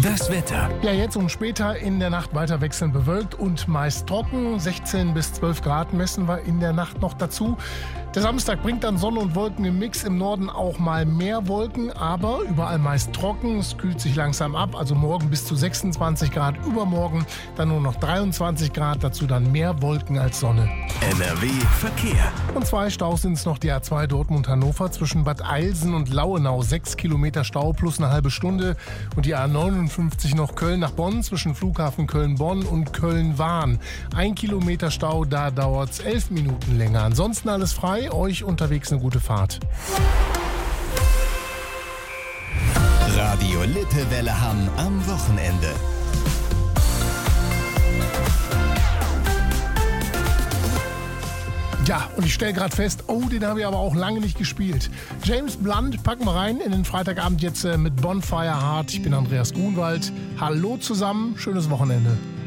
Das Wetter. Ja, jetzt und später in der Nacht weiter wechselnd bewölkt und meist trocken. 16 bis 12 Grad messen wir in der Nacht noch dazu. Der Samstag bringt dann Sonne und Wolken im Mix. Im Norden auch mal mehr Wolken, aber überall meist trocken. Es kühlt sich langsam ab. Also morgen bis zu 26 Grad, übermorgen dann nur noch 23 Grad. Dazu dann mehr Wolken als Sonne. NRW Verkehr. Und 2 Staus sind es noch, die A2 Dortmund-Hannover zwischen Bad Eilsen und Lauenau. 6 Kilometer Stau plus eine halbe Stunde. Und die A59 noch Köln nach Bonn zwischen Flughafen Köln-Bonn und Köln-Wahn. 1 Kilometer Stau, da dauert es 11 Minuten länger. Ansonsten alles frei. Euch unterwegs eine gute Fahrt. Radio Lippewelle Hamm am Wochenende. Ja, und ich stelle gerade fest, den habe ich aber auch lange nicht gespielt. James Blunt packen wir rein in den Freitagabend jetzt mit Bonfire Heart. Ich bin Andreas Grunwald. Hallo zusammen, schönes Wochenende.